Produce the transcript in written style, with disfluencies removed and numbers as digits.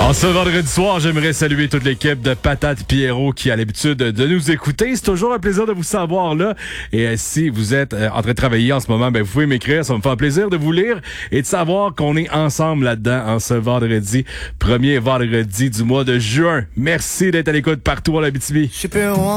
En ce vendredi soir, j'aimerais saluer toute l'équipe de Patate Pierrot qui a l'habitude de nous écouter. C'est toujours un plaisir de vous savoir là. Et si vous êtes en train de travailler en ce moment, vous pouvez m'écrire. Ça me fait un plaisir de vous lire et de savoir qu'on est ensemble là-dedans en ce vendredi, premier vendredi du mois de juin. Merci d'être à l'écoute partout en Abitibi.